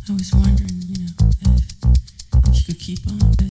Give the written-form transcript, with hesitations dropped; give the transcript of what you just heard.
I was wondering, if you could keep on.